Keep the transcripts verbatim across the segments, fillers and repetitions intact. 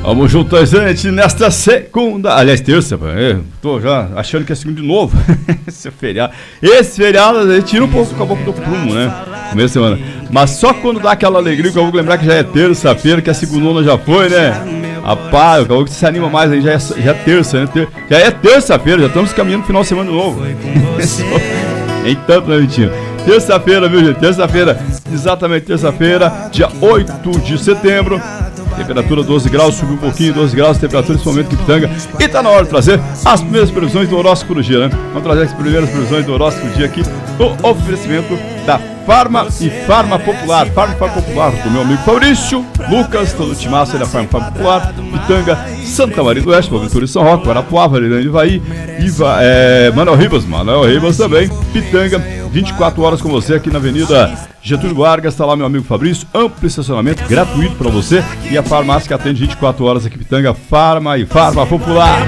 Vamos juntos, gente, nesta segunda, aliás, terça, eu tô já achando que é segunda de novo. Esse feriado, esse feriado a gente tira um pouco o caboclo do prumo, né? Começo de semana. Mas só quando dá aquela alegria que eu vou lembrar que já é terça-feira, que a segunda já foi, né? Rapaz, o caboclo se anima mais aí, já é, já é terça, né? Já é terça-feira, já estamos caminhando no final de semana de novo. Em tanto, né, Vitinho? Terça-feira, viu, gente? Terça-feira, exatamente terça-feira, dia oito de setembro. Temperatura doze graus, subiu um pouquinho, doze graus, temperatura nesse momento em Pitanga. E tá na hora de trazer as primeiras previsões do horóscopo do dia, né? Vamos trazer as primeiras previsões do horóscopo do dia aqui, no oferecimento da Farma e Farma Popular. Farma e Farma Popular, do meu amigo Fabrício Lucas, todo o timaço da Farma e Farma Popular, Pitanga, Santa Maria do Oeste, Boaventura e São Roque, Guarapuava, Varilândia de Ivaí, Iva, é, Manuel Ribas, Manuel Ribas também, Pitanga, vinte e quatro horas com você aqui na Avenida Getúlio Vargas, tá lá meu amigo Fabrício, amplo estacionamento gratuito pra você e a farmácia que atende vinte e quatro horas aqui, Pitanga, Farma e Farma Popular.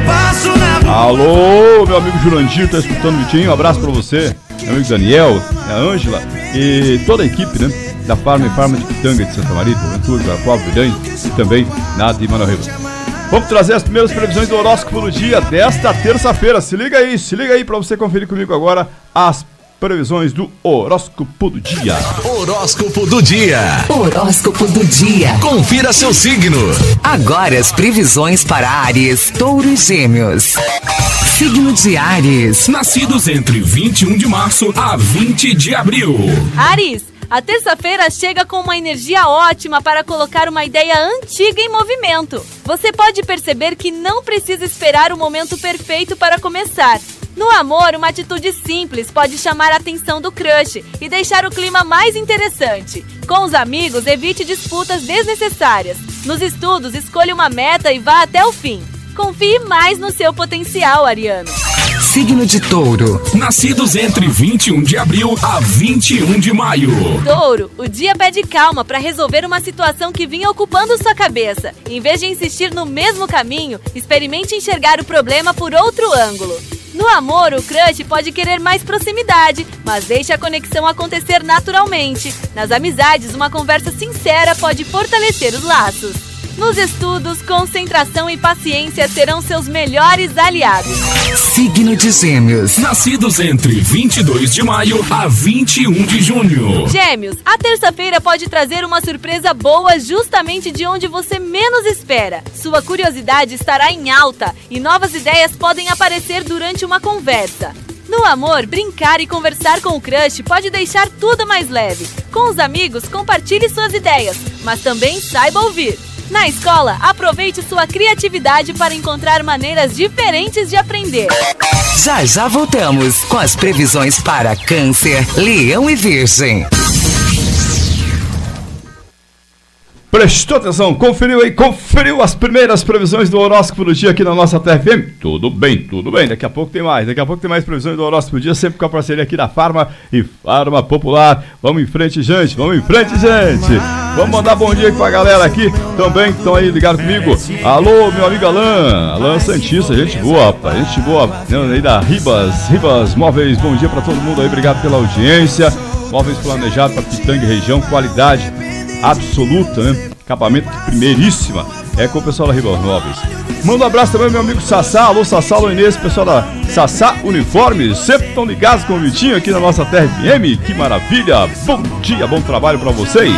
Alô, meu amigo Jurandir, tá escutando o Vitinho, um abraço pra você, meu amigo Daniel, a Ângela e toda a equipe, né, da Farma e Farma de Pitanga, de Santa Maria, de Boaventura, Guarapuava, Varilândia e também na de Manuel Ribas. Vamos trazer as primeiras previsões do horóscopo do dia desta terça-feira, se liga aí, se liga aí pra você conferir comigo agora as previsões do horóscopo do dia. Horóscopo do dia. Horóscopo do dia. Confira seu signo. Agora as previsões para Áries, Touro e Gêmeos. Signo de Áries. Nascidos entre vinte e um de março a vinte de abril. Áries, a terça-feira chega com uma energia ótima para colocar uma ideia antiga em movimento. Você pode perceber que não precisa esperar o momento perfeito para começar. No amor, uma atitude simples pode chamar a atenção do crush e deixar o clima mais interessante. Com os amigos, evite disputas desnecessárias. Nos estudos, escolha uma meta e vá até o fim. Confie mais no seu potencial, ariano. Signo de Touro. Nascidos entre vinte e um de abril a vinte e um de maio. Touro, o dia pede calma para resolver uma situação que vinha ocupando sua cabeça. Em vez de insistir no mesmo caminho, experimente enxergar o problema por outro ângulo. No amor, o crush pode querer mais proximidade, mas deixe a conexão acontecer naturalmente. Nas amizades, uma conversa sincera pode fortalecer os laços. Nos estudos, concentração e paciência serão seus melhores aliados. Signo de Gêmeos. Nascidos entre vinte e dois de maio a vinte e um de junho. Gêmeos, a terça-feira pode trazer uma surpresa boa justamente de onde você menos espera. Sua curiosidade estará em alta e novas ideias podem aparecer durante uma conversa. No amor, brincar e conversar com o crush pode deixar tudo mais leve. Com os amigos, compartilhe suas ideias, mas também saiba ouvir. Na escola, aproveite sua criatividade para encontrar maneiras diferentes de aprender. Já já voltamos com as previsões para Câncer, Leão e Virgem. Prestou atenção, conferiu aí, conferiu as primeiras previsões do horóscopo do dia aqui na nossa T F M? Tudo bem, tudo bem, daqui a pouco tem mais, daqui a pouco tem mais previsões do horóscopo do dia, sempre com a parceria aqui da Farma e Farma Popular. Vamos em frente, gente, vamos em frente, gente. Vamos mandar bom dia aqui pra galera aqui também que estão aí ligados comigo. Alô, meu amigo Alan, Alan Santista, gente boa, rapaz, gente boa, aí da Ribas, Ribas Móveis, bom dia pra todo mundo aí, obrigado pela audiência. Móveis planejados pra Pitanga e região, qualidade absoluta, né? Acabamento de primeiríssima. É com o pessoal da Ribas Móveis. Manda um abraço também ao meu amigo Sassá. Alô, Sassá, alô, Inês, pessoal da Sassá Uniformes. Sempre estão ligados com o Vitinho aqui na nossa T F M. Que maravilha. Bom dia, bom trabalho pra vocês.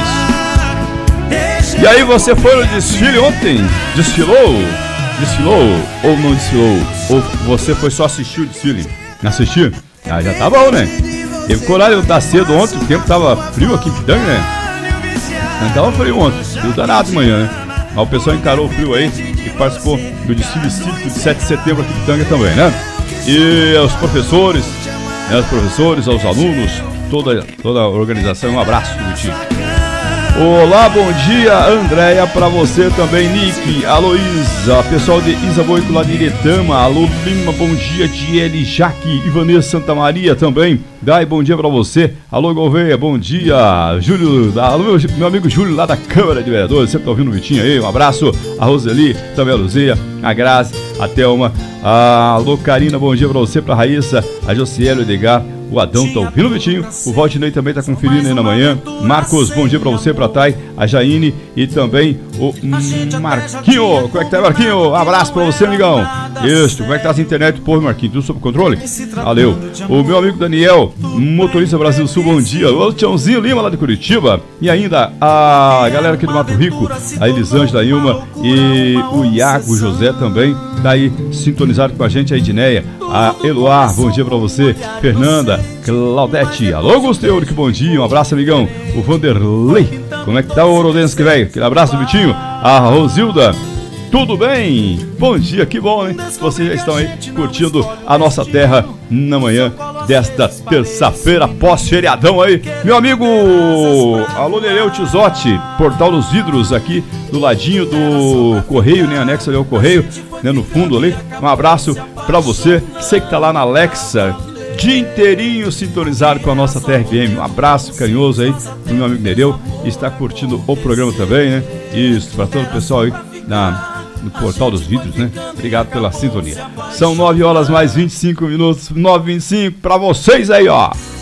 E aí, você foi no desfile ontem? Desfilou? Desfilou ou não desfilou? Ou você foi só assistir o desfile? Assistiu? Ah, já tá bom, né? Teve coragem de dar cedo ontem, o tempo tava frio aqui em Pitanga, né? Não tava frio ontem, frio danado de manhã, né? Mas o pessoal encarou o frio aí e participou do desfile cívico de sete de setembro aqui em Pitanga também, né? E aos professores, né, aos professores, aos alunos, toda, toda a organização, um abraço do Vitinho. Olá, bom dia, Andréia, pra você também, Nick, Aloísa, pessoal de Isa Boico lá de Iretama, alô Lima, bom dia, Diele, Jaque e Vanessa Santa Maria também, Dai, bom dia pra você, alô Gouveia, bom dia, Júlio, alô meu, meu amigo Júlio lá da Câmara de Vereadores, sempre tá ouvindo o Vitinho aí, um abraço, a Roseli, também a Luzia, a Grazi, a Thelma, a alô Karina, bom dia pra você, pra Raíssa, a Josiel, o Edgar, o Adão tá ouvindo o Vitinho, o Valdinei também tá conferindo aí na manhã. Marcos, bom dia pra você, pra Thay, a Jaine e também o Marquinho. Como é que tá, Marquinho? Abraço pra você, amigão. Isso, como é que tá as internet do povo, Marquinho? Tudo sob controle? Valeu. O meu amigo Daniel, motorista Brasil Sul, bom dia. O Tiãozinho Lima lá de Curitiba. E ainda a galera aqui do Mato Rico, a Elisângela, a Ilma e o Iago José também. Tá aí sintonizado com a gente, a Edneia, a Eloar, bom dia pra você. Fernanda, Claudete, alô Gustavo, que bom dia, um abraço, amigão. O Vanderlei, como é que tá o Orodense, que velho? Aquele abraço, Vitinho. A Rosilda, tudo bem? Bom dia, que bom, hein? Vocês já estão aí curtindo a nossa terra na manhã desta terça-feira, pós-feriadão aí. Meu amigo, alô Nereu Tizotti, Portal dos Vidros, aqui do ladinho do Correio, né? Anexo ali ao Correio, né? No fundo ali. Um abraço pra você, sei que tá lá na Alexa, dia inteirinho sintonizado com a nossa T R F M. Um abraço carinhoso aí pro meu amigo Nereu, está curtindo o programa também, né? Isso, pra todo o pessoal aí na, no Portal dos Vidros, né? Obrigado pela sintonia. São nove horas mais vinte e cinco minutos, nove e vinte e cinco pra vocês aí, ó.